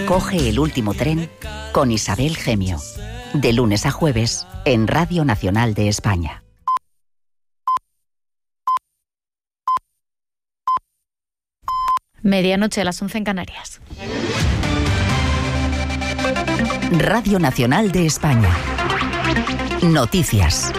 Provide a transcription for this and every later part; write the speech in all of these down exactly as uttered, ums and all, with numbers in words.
Coge el último tren con Isabel Gemio. De lunes a jueves en Radio Nacional de España. Medianoche a las once en Canarias. Radio Nacional de España. Noticias.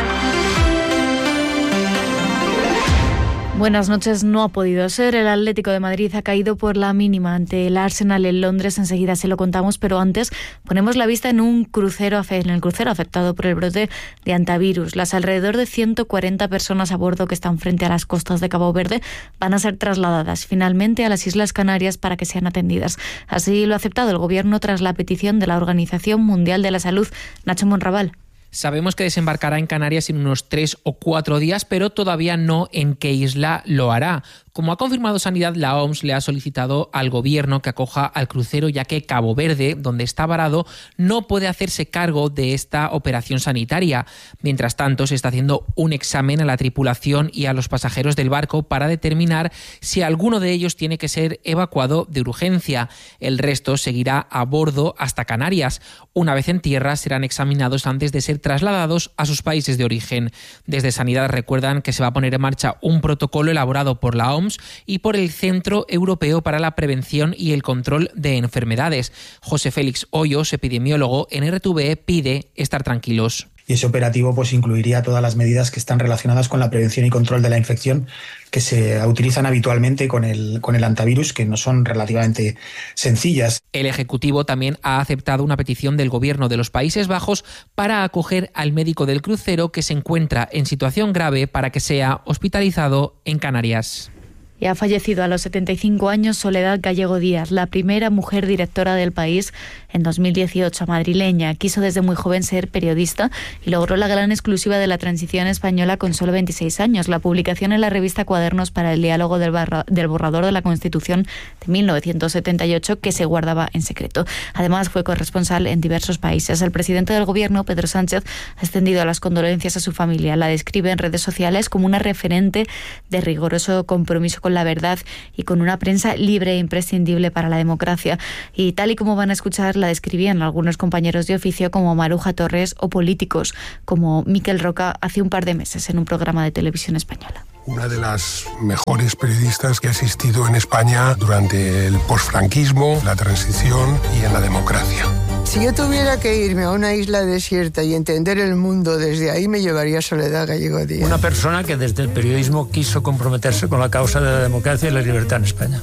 Buenas noches. No ha podido ser. El Atlético de Madrid ha caído por la mínima ante el Arsenal en Londres. Enseguida se lo contamos, pero antes ponemos la vista en un crucero, en el crucero afectado por el brote de hantavirus. Las alrededor de ciento cuarenta personas a bordo que están frente a las costas de Cabo Verde van a ser trasladadas finalmente a las Islas Canarias para que sean atendidas. Así lo ha aceptado el Gobierno tras la petición de la Organización Mundial de la Salud. Nacho Monraval. Sabemos que desembarcará en Canarias en unos tres o cuatro días, pero todavía no en qué isla lo hará. Como ha confirmado Sanidad, la O M S le ha solicitado al Gobierno que acoja al crucero, ya que Cabo Verde, donde está varado, no puede hacerse cargo de esta operación sanitaria. Mientras tanto, se está haciendo un examen a la tripulación y a los pasajeros del barco para determinar si alguno de ellos tiene que ser evacuado de urgencia. El resto seguirá a bordo hasta Canarias. Una vez en tierra, serán examinados antes de ser trasladados a sus países de origen. Desde Sanidad recuerdan que se va a poner en marcha un protocolo elaborado por la O M S y por el Centro Europeo para la Prevención y el Control de Enfermedades. José Félix Hoyos, epidemiólogo en R T V E, pide estar tranquilos. Y ese operativo pues incluiría todas las medidas que están relacionadas con la prevención y control de la infección que se utilizan habitualmente con el, con el hantavirus, que no son relativamente sencillas. El Ejecutivo también ha aceptado una petición del Gobierno de los Países Bajos para acoger al médico del crucero que se encuentra en situación grave para que sea hospitalizado en Canarias. Y ha fallecido a los setenta y cinco años Soledad Gallego Díaz, la primera mujer directora del país en dos mil dieciocho, madrileña. Quiso desde muy joven ser periodista y logró la gran exclusiva de la transición española con solo veintiséis años, la publicación en la revista Cuadernos para el Diálogo del, barra, del borrador de la Constitución de mil novecientos setenta y ocho, que se guardaba en secreto. Además, fue corresponsal en diversos países. El presidente del Gobierno, Pedro Sánchez, ha extendido las condolencias a su familia. La describe en redes sociales como una referente de riguroso compromiso con con la verdad y con una prensa libre e imprescindible para la democracia. Y tal y como van a escuchar, la describían algunos compañeros de oficio como Maruja Torres o políticos como Miquel Roca hace un par de meses en un programa de televisión española. Una de las mejores periodistas que ha existido en España durante el posfranquismo, la transición y en la democracia. Si yo tuviera que irme a una isla desierta y entender el mundo desde ahí, me llevaría a Soledad Gallego Díaz. Una persona que desde el periodismo quiso comprometerse con la causa de la democracia y la libertad en España.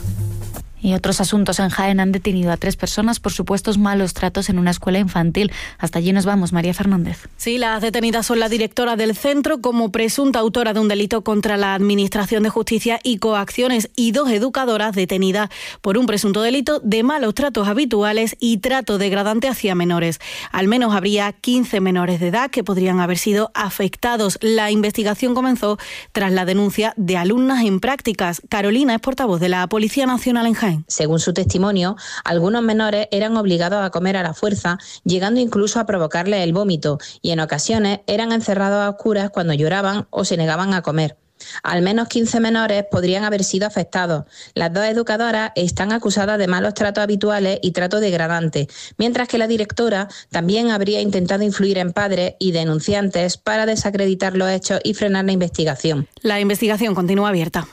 Y otros asuntos. En Jaén han detenido a tres personas por supuestos malos tratos en una escuela infantil. Hasta allí nos vamos, María Fernández. Sí, las detenidas son la directora del centro como presunta autora de un delito contra la Administración de Justicia y coacciones y dos educadoras detenidas por un presunto delito de malos tratos habituales y trato degradante hacia menores. Al menos habría quince menores de edad que podrían haber sido afectados. La investigación comenzó tras la denuncia de alumnas en prácticas. Carolina es portavoz de la Policía Nacional en Jaén. Según su testimonio, algunos menores eran obligados a comer a la fuerza, llegando incluso a provocarles el vómito, y en ocasiones eran encerrados a oscuras cuando lloraban o se negaban a comer. Al menos quince menores podrían haber sido afectados. Las dos educadoras están acusadas de malos tratos habituales y trato degradante, mientras que la directora también habría intentado influir en padres y denunciantes para desacreditar los hechos y frenar la investigación. La investigación continúa abierta.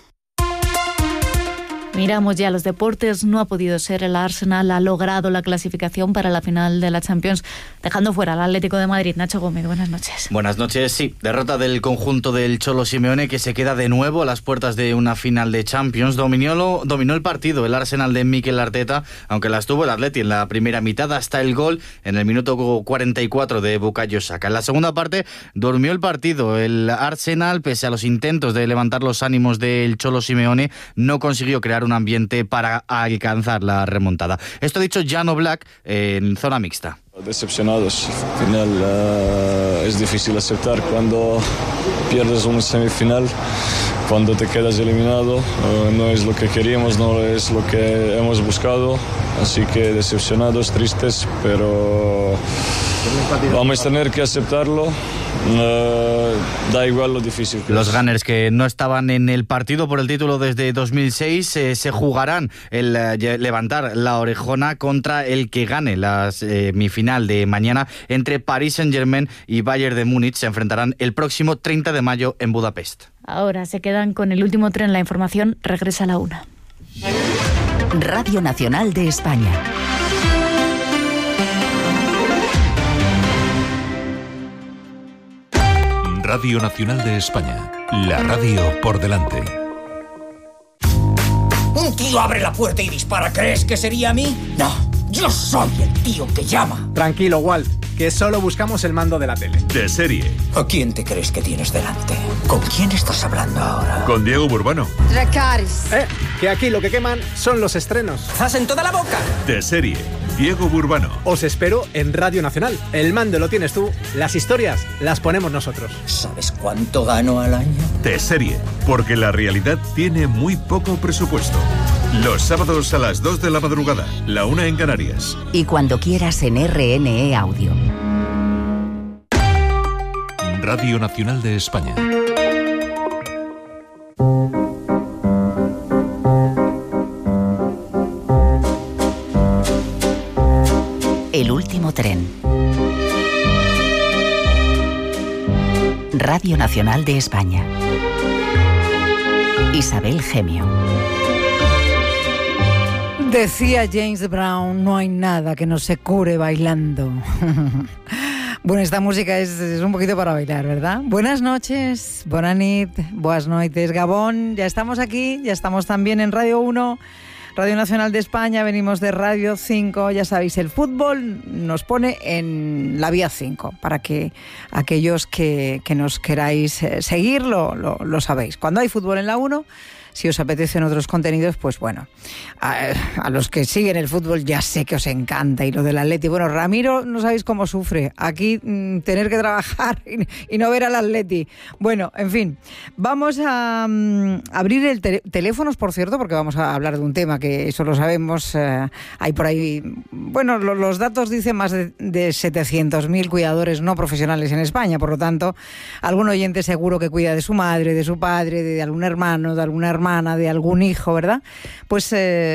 Miramos ya los deportes. No ha podido ser. El Arsenal ha logrado la clasificación para la final de la Champions, dejando fuera al Atlético de Madrid. Nacho Gómez, buenas noches. Buenas noches, sí. Derrota del conjunto del Cholo Simeone, que se queda de nuevo a las puertas de una final de Champions. Dominó, dominó el partido el Arsenal de Mikel Arteta, aunque las tuvo el Atleti en la primera mitad hasta el gol en el minuto cuarenta y cuatro de Bukayo Saka. En la segunda parte durmió el partido. El Arsenal, pese a los intentos de levantar los ánimos del Cholo Simeone, no consiguió crear un ambiente para alcanzar la remontada. Esto ha dicho Jan Oblak en zona mixta. Decepcionados. Al final uh, es difícil aceptar cuando pierdes una semifinal, cuando te quedas eliminado. Uh, no es lo que queríamos, no es lo que hemos buscado. Así que decepcionados, tristes, pero vamos a tener que aceptarlo Uh, da igual lo difícil que Los es. Gunners, que no estaban en el partido por el título desde dos mil seis, eh, se jugarán el eh, levantar la orejona contra el que gane la semifinal de mañana entre Paris Saint-Germain y Bayern de Múnich. Se enfrentarán el próximo treinta de mayo en Budapest. Ahora se quedan con el último tren. La información regresa a la una. Radio Nacional de España. Radio Nacional de España, la radio por delante. Un tío abre la puerta y dispara. ¿Crees que sería a mí? No, yo soy el tío que llama. Tranquilo, Walt, que solo buscamos el mando de la tele. De serie. ¿A quién te crees que tienes delante? ¿Con quién estás hablando ahora? Con Diego Burbano. Dracarys. Eh, que aquí lo que queman son los estrenos. ¡Zas en toda la boca! De serie. Diego Burbano. Os espero en Radio Nacional. El mando lo tienes tú, las historias las ponemos nosotros. ¿Sabes cuánto gano al año? De serie, porque la realidad tiene muy poco presupuesto. Los sábados a las dos de la madrugada, la una en Canarias. Y cuando quieras en R N E Audio. Radio Nacional de España. El último tren. Radio Nacional de España. Isabel Gemio. Decía James Brown, no hay nada que no se cure bailando. Bueno, esta música es, es un poquito para bailar, ¿verdad? Buenas noches, bona nit, boas noites, Gabón. Ya estamos aquí, ya estamos también en Radio uno, Radio Nacional de España, venimos de Radio cinco. Ya sabéis, el fútbol nos pone en la vía cinco, para que aquellos que, que nos queráis seguir lo, lo, lo sabéis. Cuando hay fútbol en la uno, si os apetecen otros contenidos, pues bueno, a, a los que siguen el fútbol ya sé que os encanta. Y lo del Atleti, bueno, Ramiro no sabéis cómo sufre aquí mmm, tener que trabajar y, y no ver al Atleti. Bueno, en fin, vamos a um, abrir el te- teléfonos, por cierto, porque vamos a hablar de un tema que eso lo sabemos. Eh, hay por ahí, bueno, lo, los datos dicen más de, de setecientos mil cuidadores no profesionales en España, por lo tanto, algún oyente seguro que cuida de su madre, de su padre, de, de algún hermano, de alguna hermana, hermana, de algún hijo, ¿verdad? Pues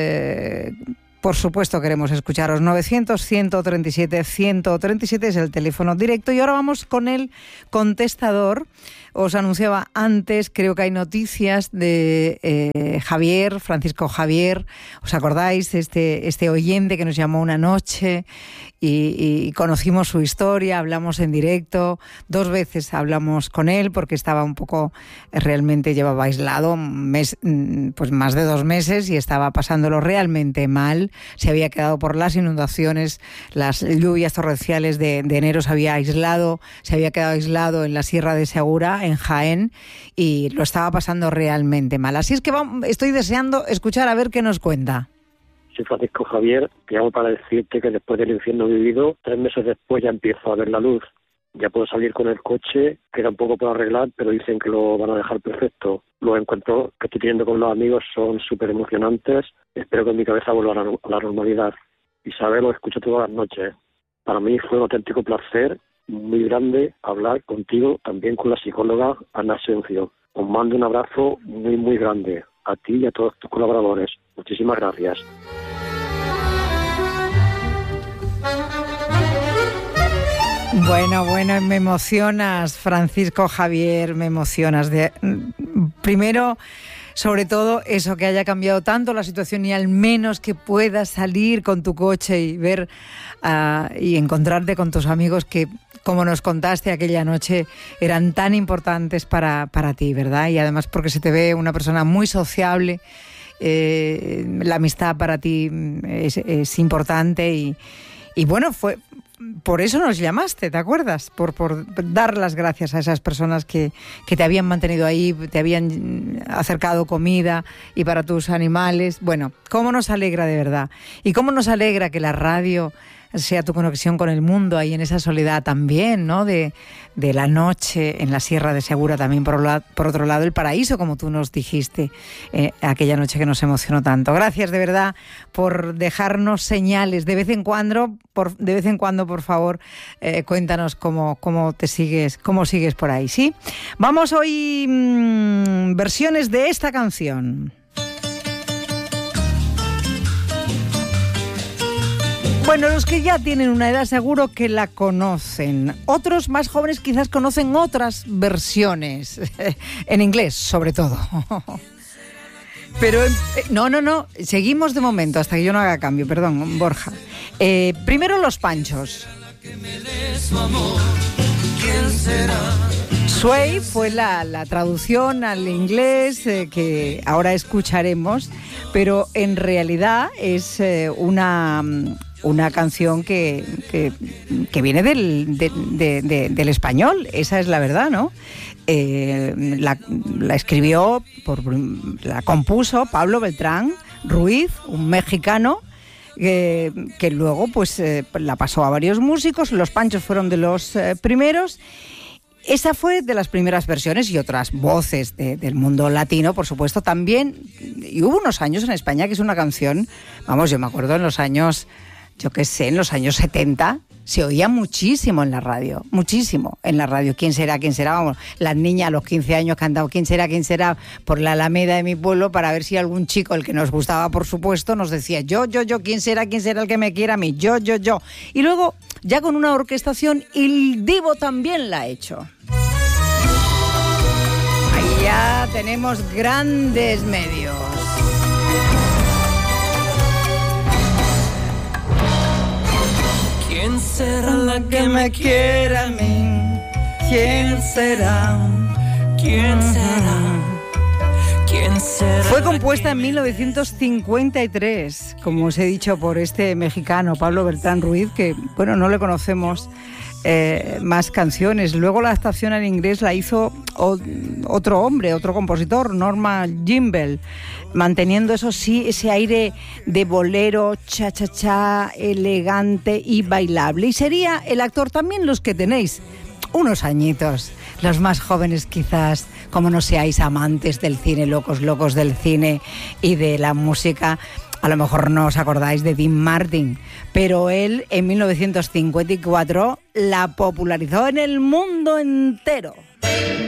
eh, por supuesto queremos escucharos. Novecientos, ciento treinta y siete, ciento treinta y siete es el teléfono directo. Y ahora vamos con el contestador. Os anunciaba antes, creo que hay noticias de eh, Javier, Francisco Javier. ¿Os acordáis? Este, este oyente que nos llamó una noche y, y conocimos su historia, hablamos en directo. Dos veces hablamos con él porque estaba un poco, realmente llevaba aislado mes, pues más de dos meses y estaba pasándolo realmente mal. Se había quedado por las inundaciones, las lluvias torrenciales de, de enero, se había aislado, se había quedado aislado en la Sierra de Segura, en Jaén, y lo estaba pasando realmente mal. Así es que vamos, estoy deseando escuchar a ver qué nos cuenta. Soy Francisco Javier, te llamo para decirte que después del infierno vivido, tres meses después ya empiezo a ver la luz. Ya puedo salir con el coche, queda un poco por arreglar, pero dicen que lo van a dejar perfecto. Los encuentros que estoy teniendo con los amigos son súper emocionantes. Espero que en mi cabeza vuelva a la normalidad. Isabel, lo escucho todas las noches. Para mí fue un auténtico placer muy grande hablar contigo, también con la psicóloga Ana Asencio. Os mando un abrazo muy, muy grande a ti y a todos tus colaboradores. Muchísimas gracias. Bueno, bueno, me emocionas, Francisco Javier, me emocionas. De, primero, sobre todo, eso, que haya cambiado tanto la situación y al menos que puedas salir con tu coche y ver uh, y encontrarte con tus amigos que, como nos contaste aquella noche, eran tan importantes para, para ti, ¿verdad? Y además porque se te ve una persona muy sociable, eh, la amistad para ti es, es importante y, y bueno, fue... Por eso nos llamaste, ¿te acuerdas? Por, por dar las gracias a esas personas que, que te habían mantenido ahí, te habían acercado comida y para tus animales. Bueno, cómo nos alegra de verdad. Y cómo nos alegra que la radio sea tu conexión con el mundo ahí en esa soledad también, ¿no? De, de la noche en la Sierra de Segura, también por, la, por otro lado el paraíso, como tú nos dijiste eh, aquella noche que nos emocionó tanto. Gracias de verdad por dejarnos señales de vez en cuando, por, de vez en cuando, por favor, eh, cuéntanos cómo, cómo te sigues, cómo sigues por ahí, ¿sí? Vamos hoy mmm, versiones de esta canción. Bueno, los que ya tienen una edad seguro que la conocen. Otros más jóvenes quizás conocen otras versiones, en inglés sobre todo. Pero, eh, no, no, no, seguimos de momento hasta que yo no haga cambio, perdón, Borja. Eh, primero Los Panchos. Sway fue la, la traducción al inglés eh, que ahora escucharemos, pero en realidad es eh, una... una canción que, que, que viene del, de, de, de, del español, esa es la verdad, ¿no? Eh, la, la escribió, por, la compuso Pablo Beltrán Ruiz, un mexicano, eh, que luego pues eh, la pasó a varios músicos. Los Panchos fueron de los eh, primeros. Esa fue de las primeras versiones y otras voces de, del mundo latino, por supuesto, también. Y hubo unos años en España que es una canción, vamos, yo me acuerdo en los años... yo qué sé, en los años setenta se oía muchísimo en la radio, muchísimo en la radio. ¿Quién será? ¿Quién será? Vamos, las niñas a los quince años cantando ¿quién será? ¿Quién será? Por la Alameda de mi pueblo para ver si algún chico, el que nos gustaba por supuesto, nos decía yo, yo, yo, ¿quién será? ¿Quién será el que me quiera a mí? Yo, yo, yo. Y luego, ya con una orquestación, el Divo también la ha hecho. Ahí ya tenemos grandes medios. ¿Quién será la que me quiera a mí? ¿Quién será? ¿Quién será? ¿Quién será? Fue compuesta en mil novecientos cincuenta y tres, como os he dicho, por este mexicano, Pablo Beltrán Ruiz, que, bueno, no le conocemos eh, más canciones. Luego la adaptación al inglés la hizo o, otro hombre, otro compositor, Norma Gimbel, manteniendo eso sí, ese aire de bolero, cha-cha-cha, elegante y bailable. Y sería el actor también los que tenéis unos añitos, los más jóvenes quizás, como no seáis amantes del cine, locos, locos del cine y de la música, a lo mejor no os acordáis de Dean Martin, pero él en mil novecientos cincuenta y cuatro la popularizó en el mundo entero.